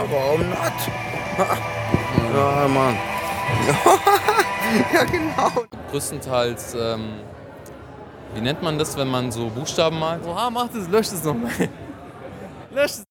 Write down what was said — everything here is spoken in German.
warum not? Ja, Mann. Ja, genau. Größtenteils, wie nennt man das, wenn man so Buchstaben malt? Oha, mach das, lösch das nochmal. Lösch es.